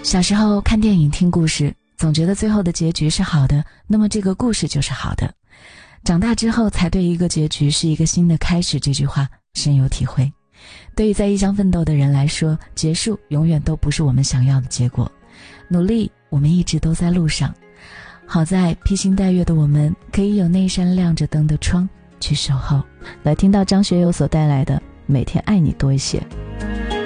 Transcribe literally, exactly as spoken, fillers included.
小时候看电影听故事，总觉得最后的结局是好的，那么这个故事就是好的。长大之后才对一个结局是一个新的开始这句话深有体会。对于在异乡奋斗的人来说，结束永远都不是我们想要的结果，努力我们一直都在路上。好在披星戴月的我们可以有那扇亮着灯的窗去守候。来听到张学友所带来的每天爱你多一些。